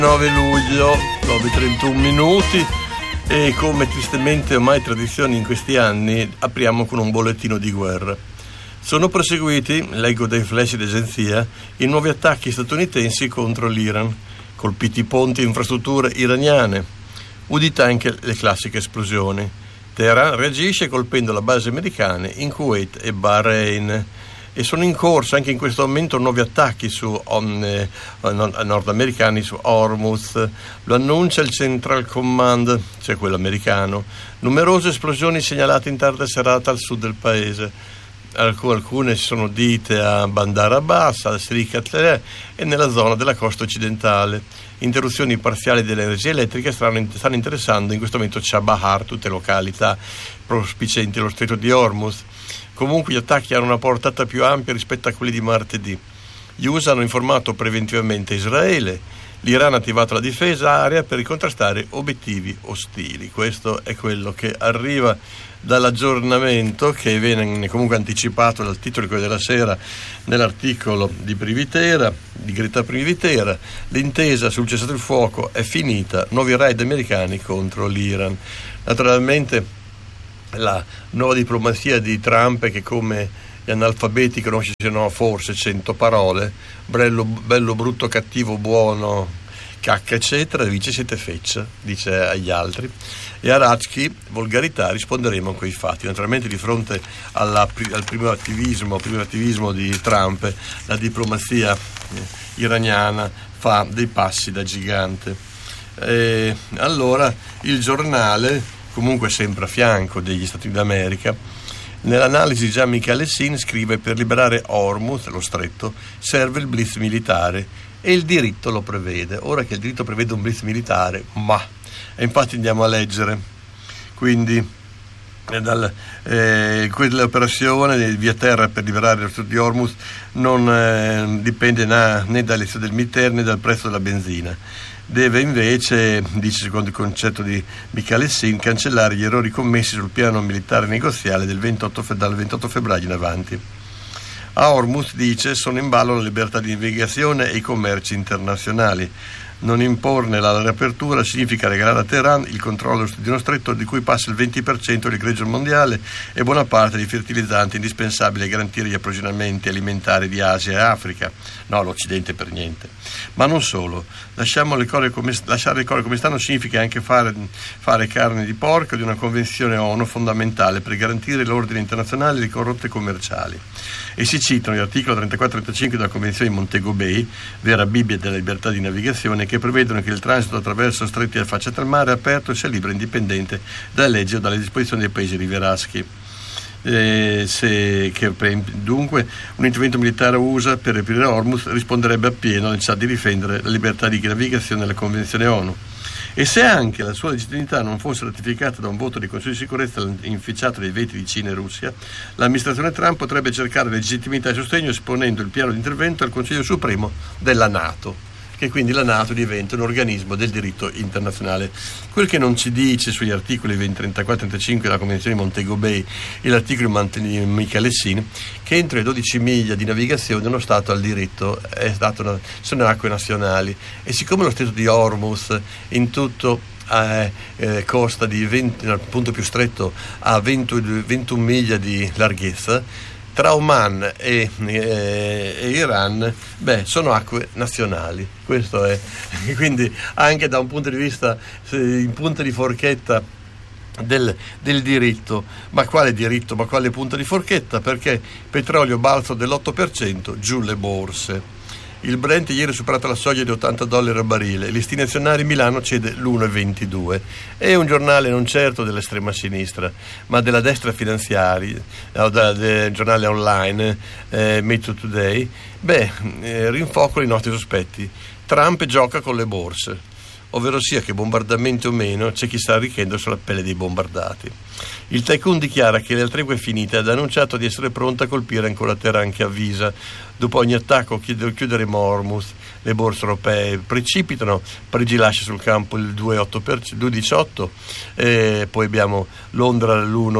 9 luglio, 9:31 minuti, e come tristemente ormai tradizione in questi anni apriamo con un bollettino di guerra. Sono proseguiti, leggo dai flash d'agenzia, i nuovi attacchi statunitensi contro l'Iran, colpiti ponti e infrastrutture iraniane, udite anche le classiche esplosioni. Teheran reagisce colpendo la base americana in Kuwait e Bahrain. E sono in corso anche in questo momento nuovi attacchi nordamericani su Hormuz. Lo annuncia il Central Command, cioè quello americano. Numerose esplosioni segnalate in tarda serata al sud del paese. Alcune si sono udite a Bandar Abbas, a Sri-Katleh e nella zona della costa occidentale. Interruzioni parziali dell'energia elettrica stanno interessando in questo momento Chabahar, tutte località prospicienti lo stretto di Hormuz. Comunque gli attacchi hanno una portata più ampia rispetto a quelli di martedì. Gli USA hanno informato preventivamente Israele. L'Iran ha attivato la difesa aerea per contrastare obiettivi ostili. Questo è quello che arriva dall'aggiornamento, che viene comunque anticipato dal titolo di Corriere della Sera nell'articolo di Privitera, di Greta Privitera. L'intesa sul cessate il fuoco è finita, nuovi raid americani contro l'Iran. Naturalmente la nuova diplomazia di Trump è che, come gli analfabeti conoscono forse 100 parole, bello, brutto, cattivo, buono, cacca eccetera, dice siete feccia, dice agli altri. E a Rajki, volgarità, risponderemo con i fatti. Naturalmente di fronte al primo attivismo di Trump, la diplomazia iraniana fa dei passi da gigante. Allora il giornale, comunque sempre a fianco degli Stati Uniti d'America, nell'analisi già Michele Sin scrive: per liberare Hormuz, lo stretto, serve il blitz militare e il diritto lo prevede. Ora che il diritto prevede un blitz militare, e infatti andiamo a leggere. Quindi quell'operazione via terra per liberare lo stretto di Hormuz non dipende né dall'elezione del Mitter né dal prezzo della benzina. Deve invece, dice secondo il concetto di Michele Sin, cancellare gli errori commessi sul piano militare negoziale dal 28 febbraio in avanti. A Hormuz, dice, sono in ballo la libertà di navigazione e i commerci internazionali. Non imporne la riapertura significa regalare a Teheran il controllo di uno stretto di cui passa il 20% del greggio mondiale e buona parte dei fertilizzanti indispensabili a garantire gli approvvigionamenti alimentari di Asia e Africa. No, l'Occidente per niente. Ma non solo. Lasciare le cose come stanno significa anche fare carne di porco di una convenzione ONU fondamentale per garantire l'ordine internazionale di corrotte commerciali. E si citano gli articoli 34 e 35 della Convenzione di Montego Bay, vera Bibbia della libertà di navigazione, che prevedono che il transito attraverso stretti e affacciati al mare aperto sia libero e indipendente dalle leggi o dalle disposizioni dei paesi rivieraschi. Dunque un intervento militare USA per riaprire Hormuz risponderebbe appieno alla necessità di difendere la libertà di navigazione della Convenzione ONU. E se anche la sua legittimità non fosse ratificata da un voto di Consiglio di sicurezza inficiato dai veti di Cina e Russia, l'amministrazione Trump potrebbe cercare legittimità e sostegno esponendo il piano di intervento al Consiglio Supremo della NATO, che quindi la NATO diventa un organismo del diritto internazionale. Quel che non ci dice sugli articoli 20, 34 e 35 della Convenzione di Montego Bay e l'articolo di Michele Sin, che entro le 12 miglia di navigazione uno Stato ha il diritto, sono acque nazionali, e siccome lo stretto di Hormuz in tutto costa il punto più stretto a 21 miglia di larghezza, tra Oman e Iran, sono acque nazionali. Questo è, quindi anche da un punto di vista, in punta di forchetta del diritto. Ma quale diritto? Ma quale punta di forchetta? Perché petrolio balzo dell'8%, giù le borse. Il Brent ieri ha superato la soglia di $80 a barile. Il listino azionario Milano cede l'1,22. È un giornale non certo dell'estrema sinistra, ma della destra finanziaria, del giornale online Metro Today. Rinfocola i nostri sospetti. Trump gioca con le borse, ovvero sia che bombardamenti o meno c'è chi sta arricchendo sulla pelle dei bombardati. Il tycoon dichiara che la tregua è finita ed ha annunciato di essere pronta a colpire ancora Teheran, che avvisa: dopo ogni attacco chiuderemo Hormuz. le borse europee precipitano, Parigi lascia sul campo il 2,18%, poi abbiamo Londra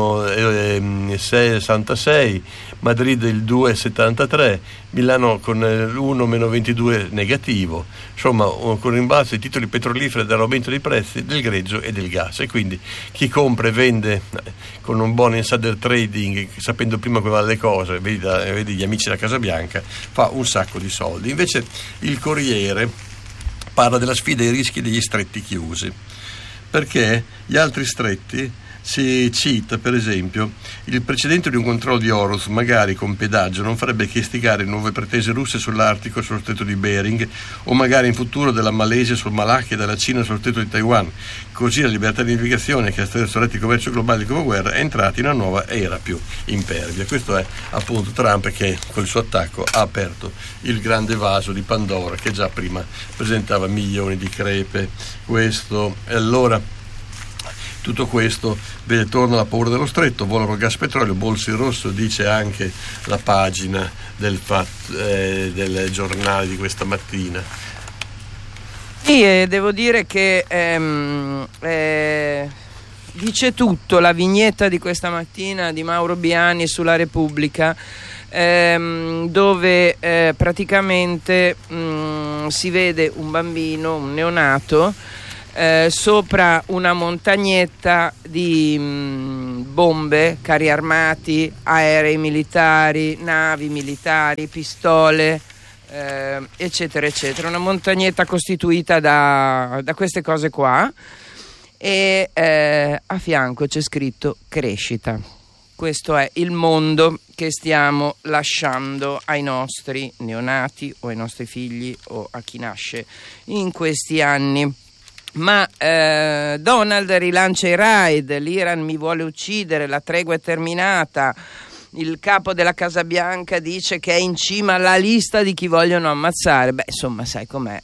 l'1,66%, Madrid il 2,73%, Milano con l'1,22% negativo, insomma con rimbalzo di titoli petroliferi dall'aumento dei prezzi del greggio e del gas, e quindi chi compra e vende con un buon insider trading, sapendo prima come vanno le cose, vedi gli amici della Casa Bianca, fa un sacco di soldi. Invece il Corriere parla della sfida ai rischi degli stretti chiusi, perché gli altri stretti si cita, per esempio, il precedente di un controllo di Hormuz, magari con pedaggio, non farebbe che istigare nuove pretese russe sull'Artico e sullo stretto di Bering, o magari in futuro della Malesia sul Malacca e della Cina sullo stretto di Taiwan. Così la libertà di navigazione che ha stretto il commercio globale come guerra è entrata in una nuova era più impervia. Questo è appunto Trump che col suo attacco ha aperto il grande vaso di Pandora che già prima presentava milioni di crepe. Questo, e allora tutto questo torna la paura dello stretto, volano gas petrolio, bolso in rosso, dice anche la pagina del giornale di questa mattina. Sì, devo dire che dice tutto la vignetta di questa mattina di Mauro Biani sulla Repubblica, dove praticamente si vede un bambino, un neonato, sopra una montagnetta di bombe, carri armati, aerei militari, navi militari, pistole, eccetera eccetera, una montagnetta costituita da queste cose qua, e a fianco c'è scritto crescita. Questo è il mondo che stiamo lasciando ai nostri neonati o ai nostri figli o a chi nasce in questi anni. Ma Donald rilancia i raid, l'Iran mi vuole uccidere, la tregua è terminata, il capo della Casa Bianca dice che è in cima alla lista di chi vogliono ammazzare. Beh, insomma, sai com'è,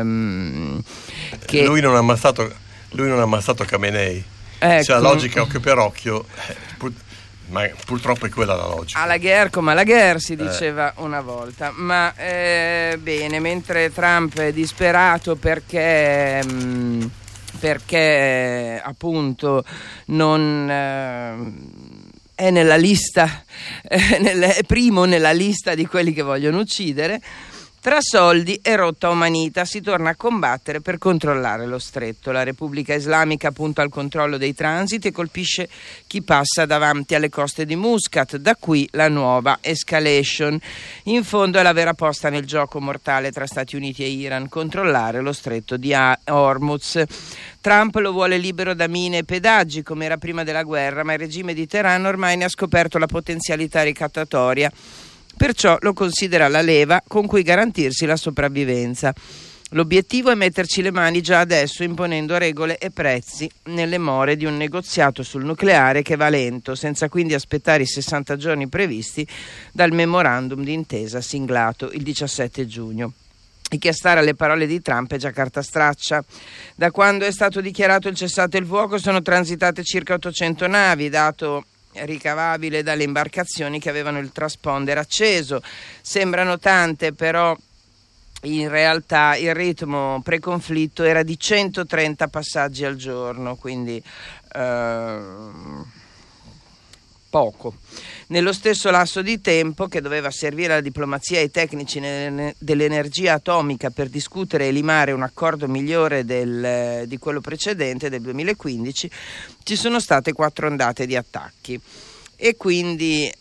che lui non ha ammazzato Khamenei, ecco. Cioè, la logica occhio per occhio, ma purtroppo è quella la logica. Alla guerra come alla guerra, si diceva una volta. Ma bene, mentre Trump è disperato perché appunto non è nella lista, è primo nella lista di quelli che vogliono uccidere. Tra soldi e rotta umanita si torna a combattere per controllare lo stretto. La Repubblica Islamica punta al controllo dei transiti e colpisce chi passa davanti alle coste di Muscat. Da qui la nuova escalation. In fondo è la vera posta nel gioco mortale tra Stati Uniti e Iran: controllare lo stretto di Hormuz. Trump lo vuole libero da mine e pedaggi come era prima della guerra, ma il regime di Teheran ormai ne ha scoperto la potenzialità ricattatoria. Perciò lo considera la leva con cui garantirsi la sopravvivenza. L'obiettivo è metterci le mani già adesso, imponendo regole e prezzi nelle more di un negoziato sul nucleare che va lento, senza quindi aspettare i 60 giorni previsti dal memorandum d'intesa siglato il 17 giugno. E che a stare alle parole di Trump è già carta straccia. Da quando è stato dichiarato il cessate il fuoco sono transitate circa 800 navi, dato ricavabile dalle imbarcazioni che avevano il transponder acceso. Sembrano tante, però in realtà il ritmo pre-conflitto era di 130 passaggi al giorno, quindi poco. Nello stesso lasso di tempo, che doveva servire alla diplomazia e ai tecnici dell'energia atomica per discutere e limare un accordo migliore di quello precedente, del 2015, ci sono state 4 ondate di attacchi. E quindi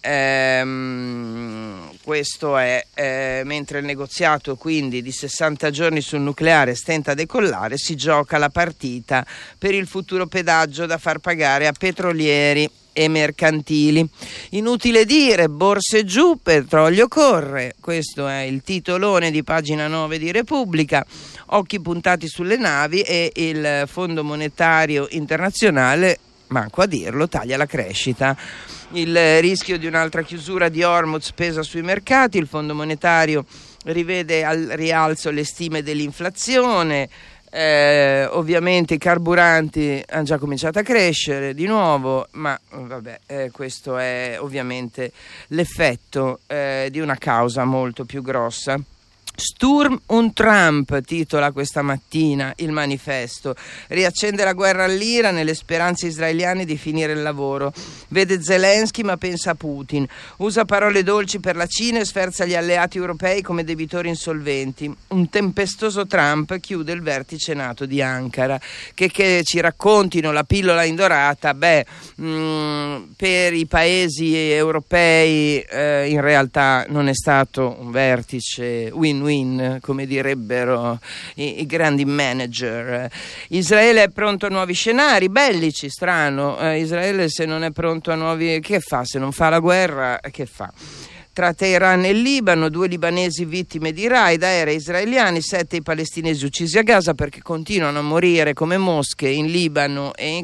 questo è mentre il negoziato quindi di 60 giorni sul nucleare stenta a decollare, si gioca la partita per il futuro pedaggio da far pagare a petrolieri e mercantili. Inutile dire, borse giù, petrolio corre. Questo è il titolone di pagina 9 di Repubblica. Occhi puntati sulle navi e il Fondo Monetario Internazionale, manco a dirlo, taglia la crescita. Il rischio di un'altra chiusura di Hormuz pesa sui mercati. Il Fondo Monetario rivede al rialzo le stime dell'inflazione. Ovviamente i carburanti hanno già cominciato a crescere di nuovo, ma vabbè, questo è ovviamente l'effetto di una causa molto più grossa. Sturm und Trump titola questa mattina il manifesto. Riaccende la guerra all'Iran nelle speranze israeliane di finire il lavoro. Vede Zelensky ma pensa a Putin. Usa parole dolci per la Cina e sferza gli alleati europei come debitori insolventi. Un tempestoso Trump chiude il vertice NATO di Ankara. Che ci raccontino la pillola indorata, per i paesi europei in realtà non è stato un vertice win-win, come direbbero i grandi manager. Israele è pronto a nuovi scenari bellici, strano. Israele, se non è pronto a nuovi, che fa? Se non fa la guerra, che fa? Tra Teheran e Libano, 2 libanesi vittime di raid aerei israeliani, 7 i palestinesi uccisi a Gaza perché continuano a morire come mosche in Libano e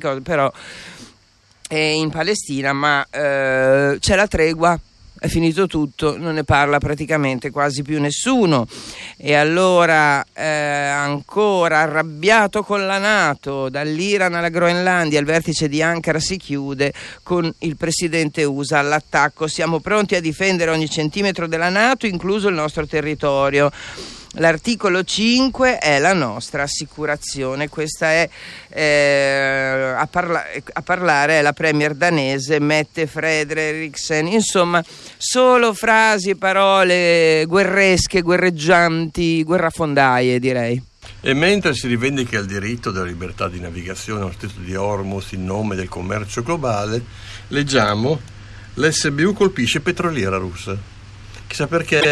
in Palestina, ma c'è la tregua. È finito tutto, non ne parla praticamente quasi più nessuno. E allora ancora arrabbiato con la NATO, dall'Iran alla Groenlandia, il vertice di Ankara si chiude con il presidente USA all'attacco. Siamo pronti a difendere ogni centimetro della NATO, incluso il nostro territorio. L'articolo 5 è la nostra assicurazione. Questa è a parlare è la premier danese Mette Frederiksen. Insomma, solo frasi e parole guerresche, guerreggianti, guerrafondaie, direi. E mentre si rivendica il diritto della libertà di navigazione allo stretto di Hormuz in nome del commercio globale, leggiamo: l'SBU colpisce petroliera russa. Chissà perché